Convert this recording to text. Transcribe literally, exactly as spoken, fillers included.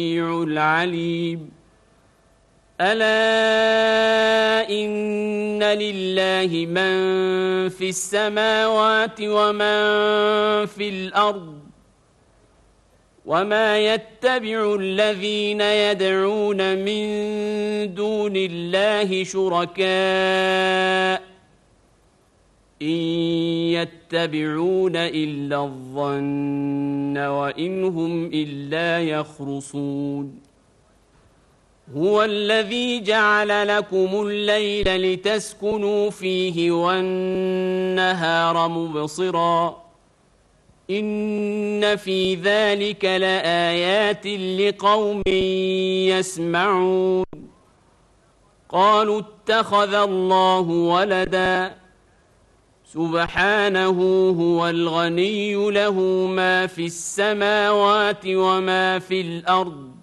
العليم ألا إن لله من في السماوات ومن في الأرض وما يتبع الذين يدعون من دون الله شركاء إن يتبعون إلا الظن وإن هم إلا يخرصون هو الذي جعل لكم الليل لتسكنوا فيه والنهار مبصرا إن في ذلك لآيات لقوم يسمعون قالوا اتخذ الله ولدا سبحانه هو الغني له ما في السماوات وما في الأرض